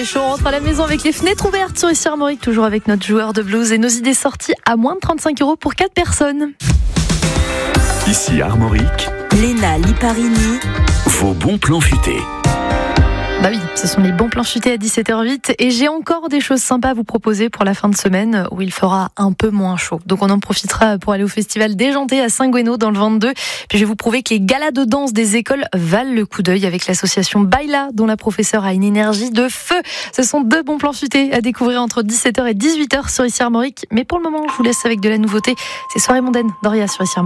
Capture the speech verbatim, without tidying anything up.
fait chaud, on rentre à la maison avec les fenêtres ouvertes sur ici Armorique, toujours avec notre joueur de blues et nos idées sorties à moins de trente-cinq euros pour quatre personnes. Ici Armorique, Léna Liparini, vos bons plans futés. Bah oui, ce sont les bons plans futés à dix-sept heures huit et j'ai encore des choses sympas à vous proposer pour la fin de semaine où il fera un peu moins chaud. Donc on en profitera pour aller au festival Déjanté à Saint-Guéno dans le vingt-deux. Puis je vais vous prouver que les galas de danse des écoles valent le coup d'œil avec l'association Baila dont la professeure a une énergie de feu. Ce sont deux bons plans futés à découvrir entre dix-sept heures et dix-huit heures sur ici Armorique. Mais pour le moment, je vous laisse avec de la nouveauté. C'est Soirée mondaine d'Oria sur ici Armorique.